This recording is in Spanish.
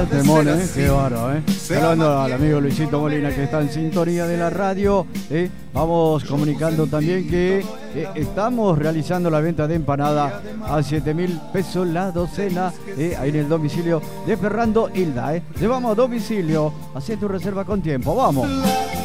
Temón, qué bárbaro, Hablando al amigo Luisito Molina que está en sintonía de la radio, vamos comunicando también que estamos realizando la venta de empanada a 7.000 pesos la docena, ahí en el domicilio de Ferrando Hilda, Llevamos a domicilio, hacé tu reserva con tiempo, vamos.